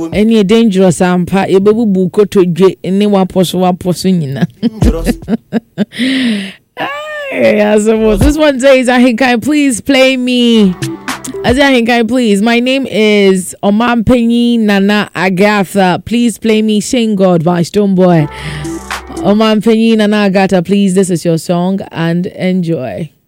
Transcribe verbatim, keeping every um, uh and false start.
Any dangerous ampa ebebu koto dwe ne waposo waposo nyina. Yeah, so this one says, Ahinkai, please play me. Ahinkai, please. My name is Omanpenyi Nana Agatha. Please play me Sing God by Stonebwoy. Omanpenyi Nana Agatha, please. This is your song and enjoy.